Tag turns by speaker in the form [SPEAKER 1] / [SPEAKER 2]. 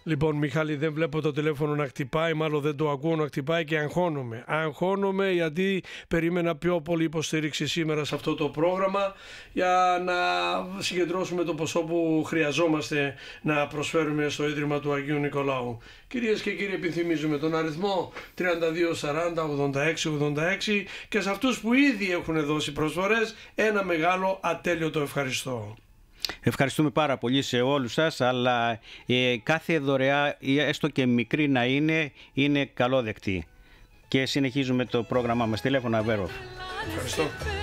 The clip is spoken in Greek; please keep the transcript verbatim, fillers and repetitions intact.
[SPEAKER 1] Λοιπόν, Μιχάλη, δεν βλέπω το τηλέφωνο να χτυπάει, μάλλον δεν το ακούω να χτυπάει και αγχώνομαι. Αγχώνομαι γιατί περίμενα πιο πολύ υποστήριξη σήμερα σε αυτό το πρόγραμμα για να συγκεντρώσουμε το ποσό που χρειαζόμαστε να προσφέρουμε στο Ίδρυμα του Αγίου Νικολάου. Κυρίες και κύριοι, επιθυμίζουμε τον αριθμό τριάντα δύο σαράντα ογδόντα έξι ογδόντα έξι και σε αυτούς που ήδη έχουν δώσει προσφορές ένα μεγάλο ατέλειωτο ευχαριστώ.
[SPEAKER 2] Ευχαριστούμε πάρα πολύ σε όλους σας, αλλά ε, κάθε δωρεά, έστω και μικρή να είναι, είναι καλόδεκτη. Και συνεχίζουμε το πρόγραμμά μας. Τηλέφωνο Αβέροφ.
[SPEAKER 1] Ευχαριστώ.